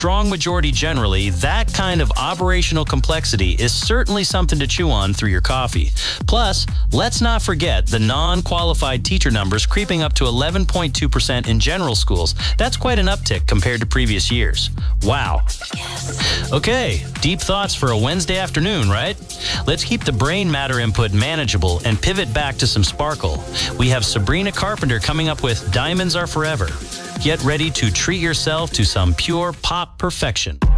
strong majority generally, that kind of operational complexity is certainly something to chew on through your coffee. Plus, let's not forget the non-qualified teacher numbers creeping up to 11.2% in general schools. That's quite an uptick compared to previous years. Wow. Okay, deep thoughts for a Wednesday afternoon, right? Let's keep the brain matter input manageable and pivot back to some sparkle. We have Sabrina Carpenter coming up with Diamonds Are Forever. Get ready to treat yourself to some pure pop perfection.